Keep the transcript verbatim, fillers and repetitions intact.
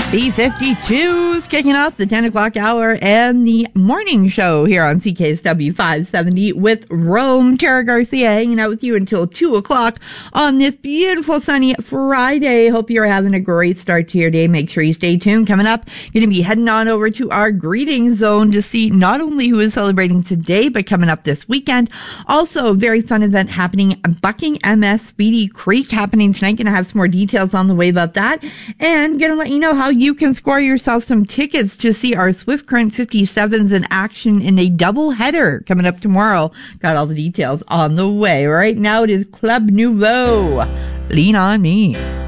B fifty-two's kicking off the ten o'clock hour and the morning show here on C K S W five seventy with Rome. Tara Garcia hanging out with you until two o'clock on this beautiful sunny Friday. Hope you're having a great start to your day. Make sure you stay tuned. Coming up, going to be heading on over to our greeting zone to see not only who is celebrating today, but coming up this weekend. Also, a very fun event happening at Bucking M S Speedy Creek happening tonight. Going to have some more details on the way about that. And going to let you know how you can score yourself some tickets to see our Swift Current fifty-sevens in action in a double header coming up tomorrow. Got all the details on the way. Right now it is Club Nouveau. Lean on Me.